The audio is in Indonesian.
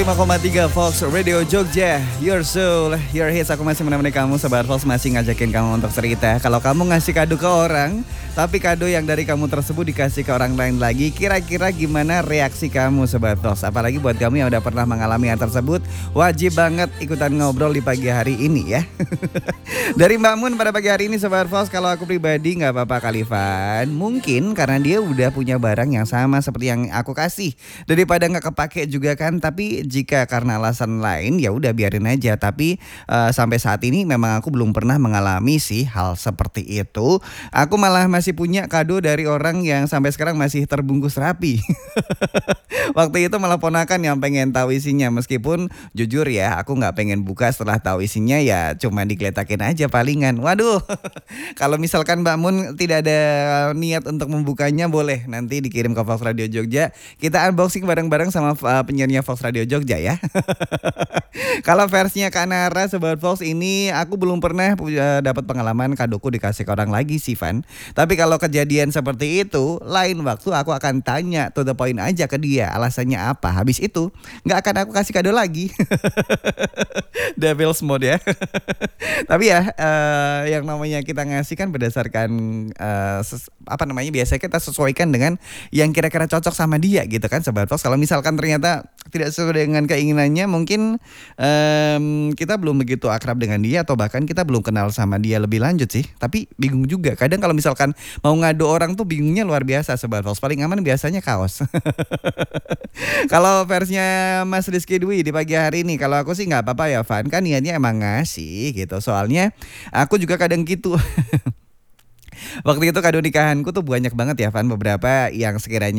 5,3 Fox Radio Jogja, Your Soul, Your Hits. Aku masih menemani kamu, Sobat Fox, masih ngajakin kamu untuk cerita. Kalau kamu ngasih kado ke orang, tapi kado yang dari kamu tersebut dikasih ke orang lain lagi, kira-kira gimana reaksi kamu, Sobat Fox? Apalagi buat kamu yang udah pernah mengalami hal tersebut, wajib banget ikutan ngobrol di pagi hari ini ya. Dari Mbak Mun pada pagi hari ini, Sobat Fox, kalau aku pribadi gak apa-apa kali, Van. Mungkin karena dia udah punya barang yang sama seperti yang aku kasih, daripada gak kepake juga kan. Tapi jika karena alasan lain, ya udah biarin aja. Tapi sampai saat ini memang aku belum pernah mengalami sih hal seperti itu. Aku malah masih punya kado dari orang yang sampai sekarang masih terbungkus rapi. Waktu itu malah ponakan yang pengen tahu isinya. Meskipun jujur ya, aku gak pengen buka setelah tahu isinya, ya cuma digeletakin aja palingan. Waduh, kalau misalkan Mbak Mun tidak ada niat untuk membukanya, boleh nanti dikirim ke Fox Radio Jogja. Kita unboxing bareng-bareng sama penyiarnya Fox Radio Jogja ya. Kalau versinya Kak Nara, Sobat Fox, ini aku belum pernah dapat pengalaman kadoku dikasih ke orang lagi sih, Van. Tapi kalau kejadian seperti itu, lain waktu aku akan tanya to the point aja ke dia, alasannya apa. Habis itu nggak akan aku kasih kado lagi. Devil's mode ya. Tapi ya yang namanya kita ngasih kan berdasarkan biasanya kita sesuaikan dengan yang kira-kira cocok sama dia gitu kan, Sobat Fox. Kalau misalkan ternyata tidak sesuai dengan keinginannya, mungkin kita belum begitu akrab dengan dia, atau bahkan kita belum kenal sama dia lebih lanjut sih. Tapi bingung juga, kadang kalau misalkan mau ngadu orang tuh bingungnya luar biasa, Sobat Fox. Paling aman biasanya kaos. Kalau versinya Mas Rizky Dwi di pagi hari ini, kalau aku sih gak apa-apa ya, Van. Kan niatnya emang ngasih gitu. Soalnya aku juga kadang gitu. Waktu itu kado nikahanku tuh banyak banget ya, Van. Beberapa yang sekiranya